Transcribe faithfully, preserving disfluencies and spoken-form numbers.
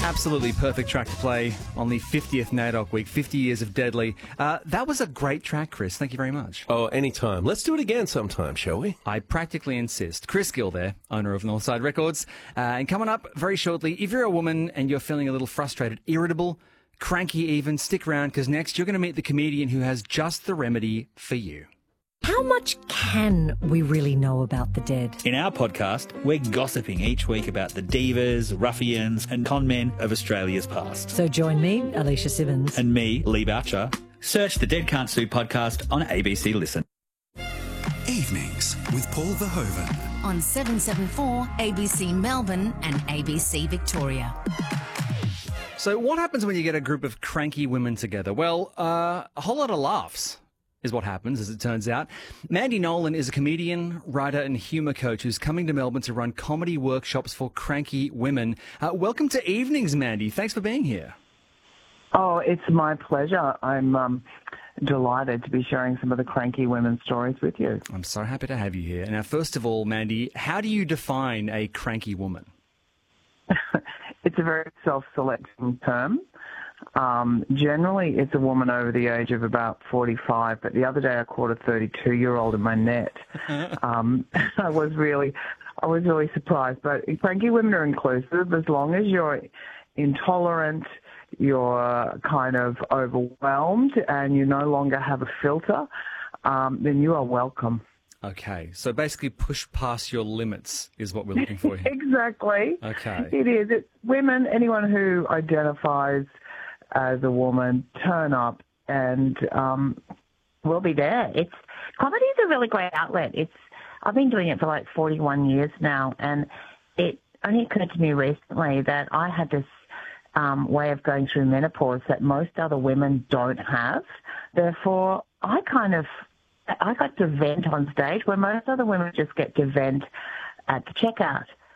Absolutely perfect track to play on the fiftieth NAIDOC week, fifty years of Deadly. Uh, that was a great track, Chris. Thank you very much. Oh, anytime. Let's do it again sometime, shall we? I practically insist. Chris Gill there, owner of Northside Records. Uh, and coming up very shortly, if you're a woman and you're feeling a little frustrated, irritable, cranky even, stick around because next you're going to meet the comedian who has just the remedy for you. How much can we really know about the dead? In our podcast, we're gossiping each week about the divas, ruffians and con men of Australia's past. So join me, Alicia Simmons. And me, Lee Boucher. Search the Dead Can't Sue podcast on A B C Listen. Evenings with Paul Verhoeven. On seven seventy-four A B C Melbourne and A B C Victoria. So what happens when you get a group of cranky women together? Well, uh, a whole lot of laughs is what happens, as it turns out. Mandy Nolan is a comedian, writer and humour coach who's coming to Melbourne to run comedy workshops for cranky women. Uh, welcome to Evenings, Mandy. Thanks for being here. Oh, it's my pleasure. I'm um, delighted to be sharing some of the cranky women's stories with you. I'm so happy to have you here. Now, first of all, Mandy, how do you define a cranky woman? It's a very self-selecting term. Um, generally, it's a woman over the age of about forty-five, but the other day I caught a thirty-two-year-old in my net. Um, I was really, I was really surprised. But cranky women are inclusive as long as you're intolerant, you're kind of overwhelmed, and you no longer have a filter, um, then you are welcome. Okay, so basically push past your limits is what we're looking for here. Exactly. Okay. It is. It's women, anyone who identifies as a woman, turn up and um, we'll be there. It's comedy is a really great outlet. It's I've been doing it for like forty-one years now, and it only occurred to me recently that I had this um, way of going through menopause that most other women don't have. Therefore, I kind of I got to vent on stage where most other women just get to vent at the checkout.